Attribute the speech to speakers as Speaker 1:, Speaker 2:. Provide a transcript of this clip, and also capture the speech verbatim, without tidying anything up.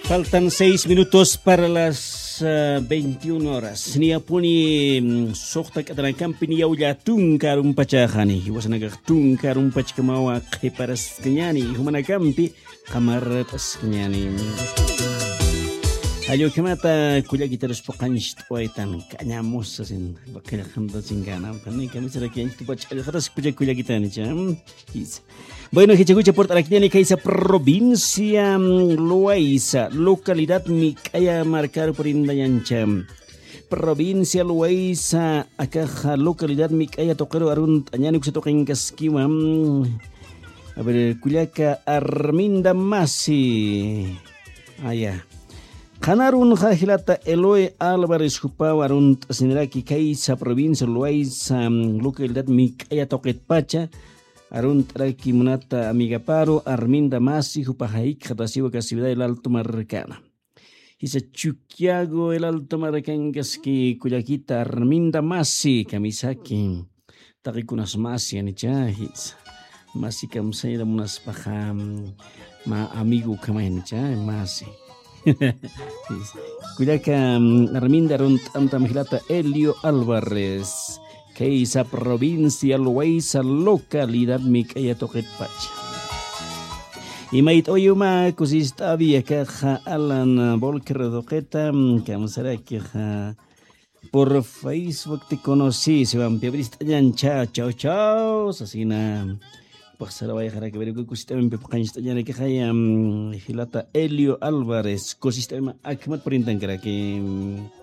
Speaker 1: Faltan seis minutos para las uh, veintiuna horas. Ni apuni sokta katana kampi ni yauja tungkar un pachahani. Iwasan agak tungkar un pach kamawa keparas kenyani. Humana kampi kamar pas kenyani. Ayo kemata kuliah kita harus pokansh tuaitan kanyamos asin bakal khanda singana kani kami sera kian tu baca khatas kuliah kuliah kita ni jam. Bueno, que escucha por aquí ni kaisa provincia Loaiza, localidad Mikaya marcar por Indayancham. Provincia Loaiza, acá localidad Mikaya toquero arun añani que se toca en Casquiwa. A ver, Culiaca Arminda Masi. Allá. Kanarun Jajilata Eloy Álvarez Jupau arun Sinraki kaisa provincia Loaiza, localidad Mikaya toquet pacha. Arun traki munata amiga paro Arminda Masi jupajaik jatasiwa kasividad el Alto Marcana. Hisa Chuquiago el Alto Marcana que Cuyaquita Arminda Masi kamisaki takikunas Masi anicha his Masi kamsayda munas paham ma amigo kamay anicha Masi. Cuyaca Arminda arun antamjilata Elio Álvarez. Keisa provincia Loaiza localidad Mikaya toquet pacha. Y mait oyuma kusista via caja Alan Volker doqueta que será que por Facebook te conocí se van piabrista chao chao chao asina pasará vaya a que ver que kusista en pepanista ya que haya hilata Elio Álvarez kusista akmat perintan que